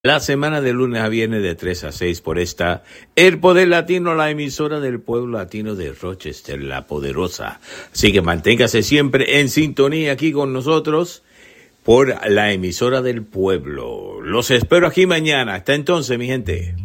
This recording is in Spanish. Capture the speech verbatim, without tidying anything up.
La semana de lunes a viernes de tres a seis por esta El Poder Latino, la emisora del pueblo latino de Rochester, la poderosa. Así que manténgase siempre en sintonía aquí con nosotros por la emisora del pueblo. Los espero aquí mañana. Hasta entonces, mi gente.